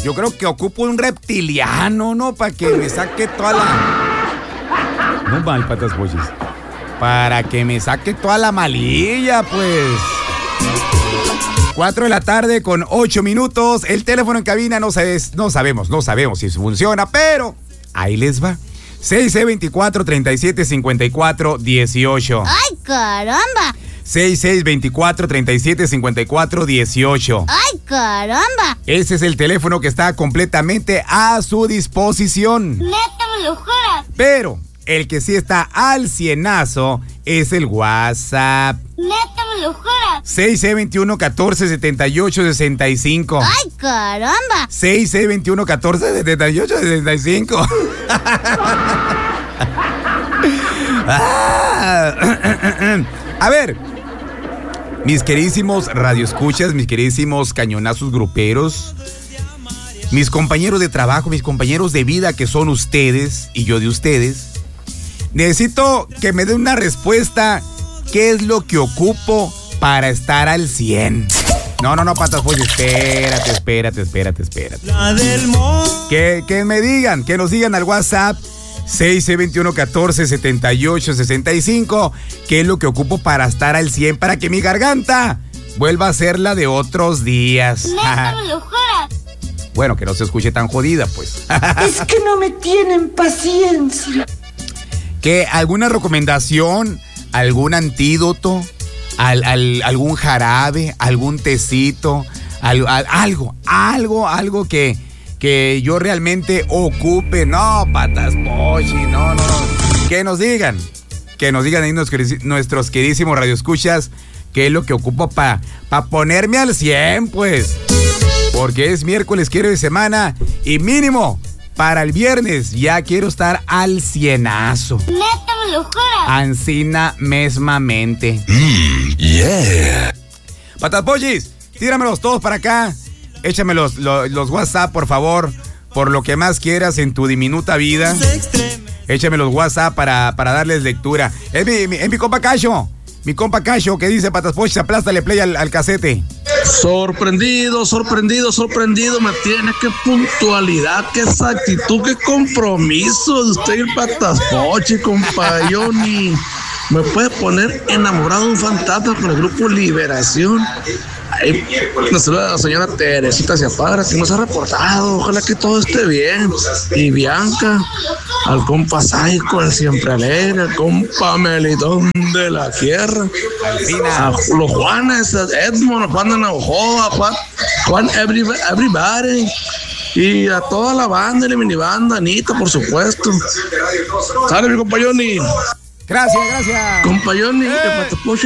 Yo creo que ocupo un reptiliano, ¿no? Para que me saque toda la... No mal, patas pollis. Para que me saque toda la malilla, pues. 4 de la tarde con 8 minutos. El teléfono en cabina no sabemos si funciona, pero ahí les va. 6624-3754-18. ¡Ay, caramba! 6624-3754-18. ¡Ay, caramba! Ese es el teléfono que está completamente a su disposición. ¡Neta, me lo juras! Pero el que sí está al cienazo es el WhatsApp. ¡Neta, me lo juras! 6621-1478-65. ¡Ay, caramba! 6621-1478-65. A ver, mis queridísimos radioescuchas, mis queridísimos cañonazos gruperos, mis compañeros de trabajo, mis compañeros de vida que son ustedes y yo de ustedes, necesito que me den una respuesta. ¿Qué es lo que ocupo para estar al 100? No, patas, pues espérate. Que me digan, que nos digan al WhatsApp 6621-1478-65 qué es lo que ocupo para estar al 100, para que mi garganta vuelva a ser la de otros días. ¡Neta, me lo juras! Bueno, que no se escuche tan jodida, pues. Es que no me tienen paciencia. ¿Qué? ¿Alguna recomendación? ¿Algún antídoto? ¿Algún jarabe? ¿Algún tecito? Algo que yo realmente ocupe. No, patas pochi, no. Que nos digan ahí nuestros queridísimos radioescuchas qué es lo que ocupo para ponerme al 100, pues. Porque es miércoles, quiero de semana, y mínimo para el viernes ya quiero estar al cienazo. ¡Neta, me lo juras! Ancina mesmamente. Yeah. Patas pollis, tíramelos todos para acá. Échame los WhatsApp, por favor, por lo que más quieras en tu diminuta vida. Échame los WhatsApp para darles lectura. Es mi compa Cacho. Mi compa Cacho, que dice Patas pollis, aplástale play al casete. Sorprendido, me tiene. Qué puntualidad, qué exactitud, qué compromiso de usted, el Patas Pochi, compa Johnny. Me puede poner enamorado de un fantasma con el grupo Liberación. Ay, nos saluda la señora Teresita Ciapadra, que nos ha reportado. Ojalá que todo esté bien. Y Bianca, al compa Saico, el siempre alegre, al compa Melitón de la Tierra, a los Juanes, Edmond, Juan de Navajoa, Juan everybody, y a toda la banda, la minibanda, Anita, por supuesto. Sale mi compa Johnny. Gracias. Compa Johnny,